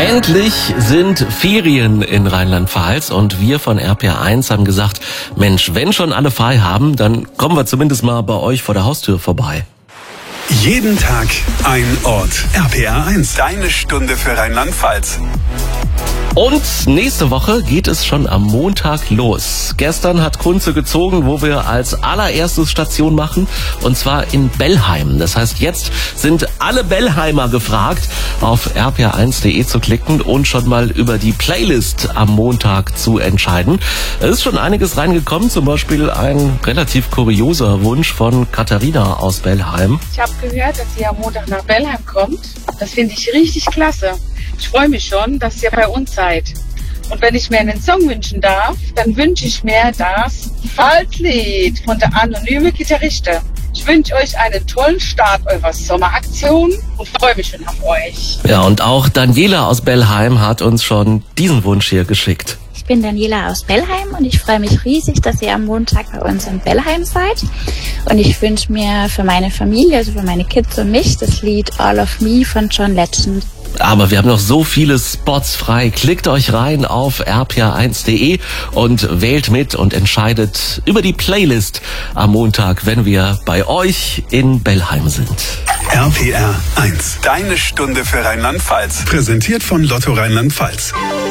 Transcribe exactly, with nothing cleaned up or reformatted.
Endlich sind Ferien in Rheinland-Pfalz und wir von R P R eins haben gesagt, Mensch, wenn schon alle frei haben, dann kommen wir zumindest mal bei euch vor der Haustür vorbei. Jeden Tag ein Ort. R P R eins, deine Stunde für Rheinland-Pfalz. Und nächste Woche geht es schon am Montag los. Gestern hat Kunze gezogen, wo wir als allererstes Station machen, und zwar in Bellheim. Das heißt, jetzt sind alle Bellheimer gefragt, auf r p r eins punkt d e zu klicken und schon mal über die Playlist am Montag zu entscheiden. Es ist schon einiges reingekommen, zum Beispiel ein relativ kurioser Wunsch von Katharina aus Bellheim. Ich habe gehört, dass ihr am Montag nach Bellheim kommt. Das finde ich richtig klasse. Ich freue mich schon, dass ihr bei uns seid. Und wenn ich mir einen Song wünschen darf, dann wünsche ich mir das Pfalzlied von der anonyme Gitarriste. Ich wünsche euch einen tollen Start eurer Sommeraktion und freue mich schon auf euch. Ja, und auch Daniela aus Bellheim hat uns schon diesen Wunsch hier geschickt. Ich bin Daniela aus Bellheim und ich freue mich riesig, dass ihr am Montag bei uns in Bellheim seid. Und ich wünsche mir für meine Familie, also für meine Kids und mich, das Lied All of Me von John Legend. Aber wir haben noch so viele Spots frei. Klickt euch rein auf r p r eins punkt d e und wählt mit und entscheidet über die Playlist am Montag, wenn wir bei euch in Bellheim sind. R P R eins, deine Stunde für Rheinland-Pfalz. Präsentiert von Lotto Rheinland-Pfalz.